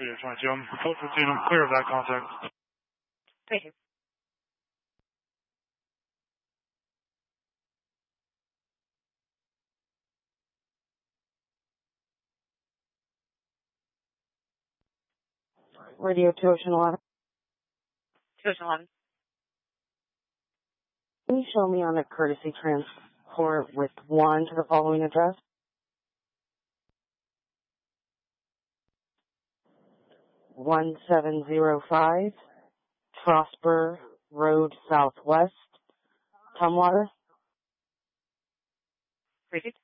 Radio 22. I'm code 15. I'm clear of that contact. Thank you. Radio 2 Ocean 11. 2 Ocean 11. Can you show me on a courtesy transport with 1 to the following address? 1705 Trosper Road Southwest, Tumwater. Repeat.